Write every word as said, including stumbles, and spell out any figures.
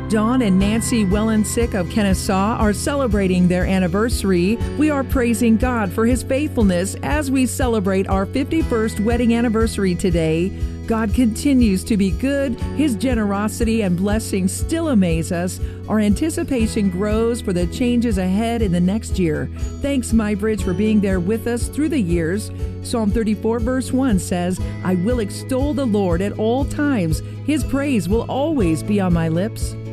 Dawn and Nancy Wellensick of Kennesaw are celebrating their anniversary. We are praising God for His faithfulness as we celebrate our fifty-first wedding anniversary today. God continues to be good. His generosity and blessings still amaze us. Our anticipation grows for the changes ahead in the next year. Thanks, MyBridge, for being there with us through the years. Psalm thirty-four verse one says, I will extol the Lord at all times. His praise will always be on my lips.